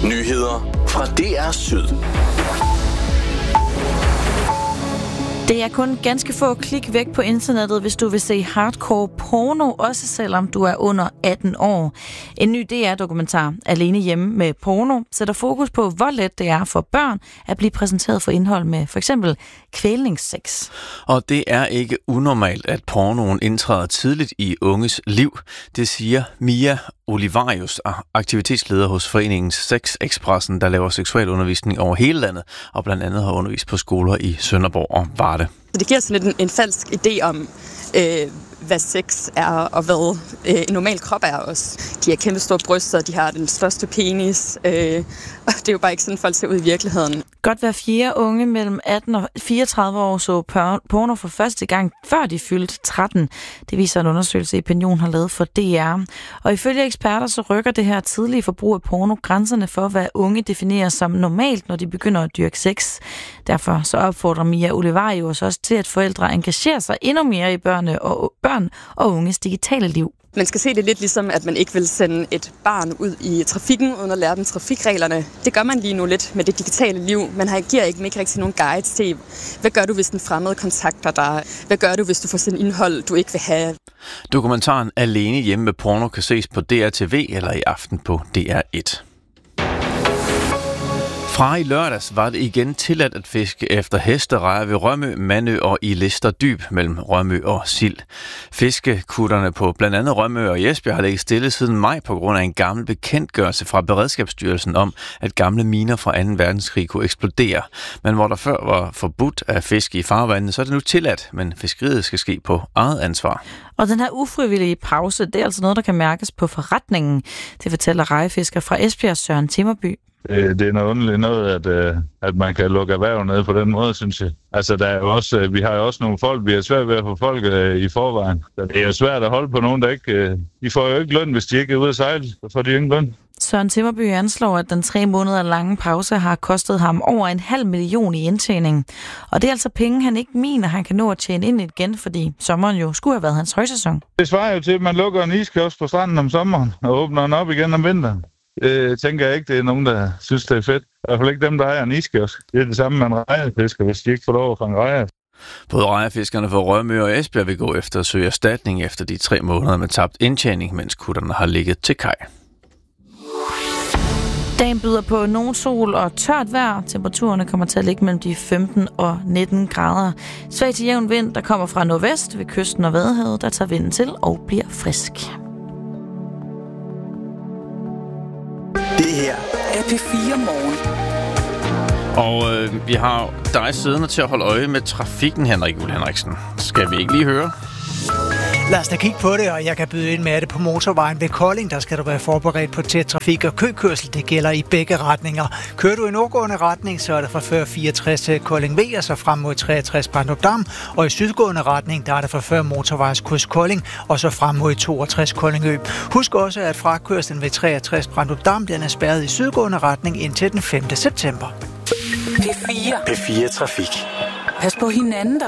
Nyheder fra DR Syd. Det er kun ganske få klik væk på internettet, hvis du vil se hardcore porno, også selvom du er under 18 år. En ny DR-dokumentar, Alene hjemme med porno, sætter fokus på, hvor let det er for børn at blive præsenteret for indhold med for eksempel kvælningssex. Og det er ikke unormalt, at pornoen indtræder tidligt i unges liv. Det siger Mia Olivarius, aktivitetsleder hos foreningen Sexexpressen, der laver seksualundervisning over hele landet, og blandt andet har undervist på skoler i Sønderborg og Varde. Så det giver sådan lidt en falsk idé om, hvad sex er, og hvad en normal krop er også. De har kæmpe store bryster, de har den største penis, og det er jo bare ikke sådan, folk ser ud i virkeligheden. Godt hver fjerde unge mellem 18 og 34 år så porno for første gang, før de fyldte 13. Det viser en undersøgelse, Opinion har lavet for DR. Og ifølge eksperter, så rykker det her tidlige forbrug af porno grænserne for, hvad unge definerer som normalt, når de begynder at dyrke sex. Derfor så opfordrer Mia Olivarius også til, at forældre engagerer sig endnu mere i børn og unges digitale liv. Man skal se det lidt ligesom, at man ikke vil sende et barn ud i trafikken uden at lære dem trafikreglerne. Det gør man lige nu lidt med det digitale liv. Man giver ikke rigtig nogen guides til, hvad gør du, hvis den fremmede kontakter dig? Hvad gør du, hvis du får sådan indhold, du ikke vil have? Dokumentaren Alene hjemme med porno kan ses på DRTV eller i aften på DR1. Fra i lørdags var det igen tilladt at fiske efter hesterejer ved Rømø, Mandø og i Lister Dyb mellem Rømø og Sild. Fiskekutterne på blandt andet Rømø og Esbjerg har ligget stille siden maj på grund af en gammel bekendtgørelse fra Beredskabsstyrelsen om, at gamle miner fra 2. verdenskrig kunne eksplodere. Men hvor der før var forbudt at fiske i farvandet, så er det nu tilladt, men fiskeriet skal ske på eget ansvar. Og den her ufrivillige pause, det er altså noget, der kan mærkes på forretningen. Det fortæller rejefisker fra Esbjerg, Søren Timmerby. Det er noget underligt noget, at man kan lukke erhverv ned på den måde, synes jeg. Altså, der er jo også, vi har jo også nogle folk, vi er svært ved at få folk i forvejen. Så det er jo svært at holde på nogen, der ikke... De får jo ikke løn, hvis de ikke er ude at sejle. Så får de ingen løn. Søren Timmerby anslår, at den 3 måneder lange pause har kostet ham over 500.000 i indtjening. Og det er altså penge, han ikke mener, han kan nå at tjene ind igen, fordi sommeren jo skulle have været hans højsæson. Det svarer jo til, at man lukker en iskiosk på stranden om sommeren og åbner den op igen om vinteren. Tænker jeg ikke, det er nogen, der synes, det er fedt. I hvert fald ikke dem, der ejer en iskiosk. Det er det samme med en rejerfisker, hvis de ikke får lov at fange rejer. Både rejerfiskerne fra Rømø og Esbjerg vil gå efter at søge erstatning efter de 3 måneder med tabt indtjening, mens kutterne har ligget til kaj. Dagen byder på nogen sol og tørt vejr. Temperaturerne kommer til at ligge mellem de 15 og 19 grader. Svag til jævn vind, der kommer fra nordvest ved kysten og Vadehavet, der tager vinden til og bliver frisk. Det her er P4 Morgen. Og vi har dig siddende til at holde øje med trafikken, Henrik Juhl Henriksen. Skal vi ikke lige høre? Lad os da kigge på det, og jeg kan byde ind med det på motorvejen ved Kolding. Der skal du være forberedt på tæt trafik og køkørsel. Det gælder i begge retninger. Kører du i nordgående retning, så er det fra før 64 til Kolding V, og så frem mod 63 Brandrup Dam. Og i sydgående retning, der er det fra før motorvejskryds Kolding, og så frem mod 62 Koldingø. Husk også, at frakørslen ved 63 Brandrup Dam, den er spærret i sydgående retning indtil den 5. september. P4 Trafik. Pas på hinanden der.